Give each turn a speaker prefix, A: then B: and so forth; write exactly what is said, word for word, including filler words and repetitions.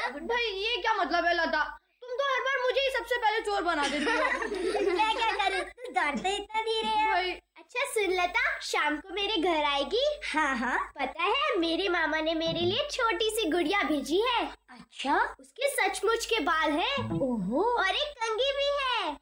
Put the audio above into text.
A: भाई ये क्या मतलब है लता, तुम तो हर बार मुझे ही सबसे पहले चोर बना देती हो।
B: मैं क्या करूँ, तू दौड़ते इतना धीरे है।
A: भाई
B: अच्छा सुन लता, शाम को मेरे घर आएगी? हाँ हाँ। पता है मेरे मामा ने मेरे लिए छोटी सी गुड़िया भेजी है। अच्छा? उसके सचमुच के बाल हैं। ओहो। और एक कंघी भी है।